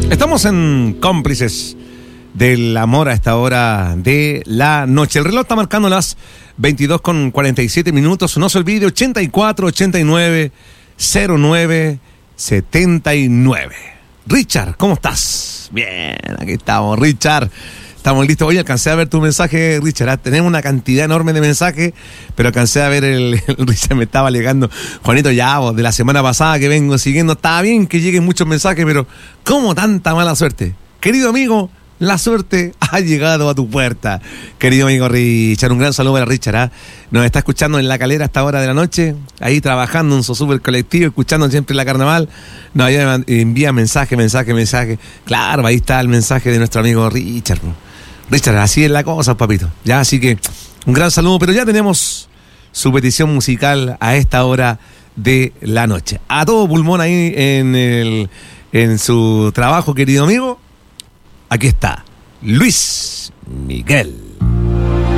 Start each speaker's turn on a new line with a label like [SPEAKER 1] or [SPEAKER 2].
[SPEAKER 1] Estamos en Cómplices del Amor a esta hora de la noche. El reloj está marcando las 22:47 minutos. No se olvide, 84 89 09 79. Richard, ¿cómo estás? Bien, aquí estamos, Richard. Estamos listos. Hoy alcancé a ver tu mensaje, Richard. Tenemos una cantidad enorme de mensajes, pero alcancé a ver el Richard me estaba alegando. Juanito, ya vos, de la semana pasada que vengo siguiendo, estaba bien que lleguen muchos mensajes, pero ¿cómo tanta mala suerte? Querido amigo, la suerte ha llegado a tu puerta. Querido amigo Richard, un gran saludo para Richard. Nos está escuchando en La Calera a esta hora de la noche, ahí trabajando en su super colectivo, escuchando siempre la carnaval. Nos envía mensaje. Claro, ahí está el mensaje de nuestro amigo Richard. Richard, así es la cosa, papito. Ya, así que un gran saludo, pero ya tenemos su petición musical a esta hora de la noche. A todo pulmón ahí en su trabajo, querido amigo. Aquí está Luis Miguel.